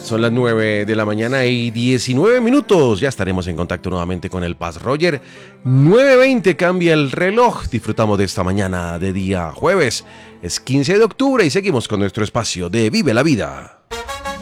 Son las 9 de la mañana y 19 minutos. Ya estaremos en contacto nuevamente con el Paz Roger. 9:20 cambia el reloj. Disfrutamos de esta mañana de día jueves. Es 15 de octubre y seguimos con nuestro espacio de Vive la Vida.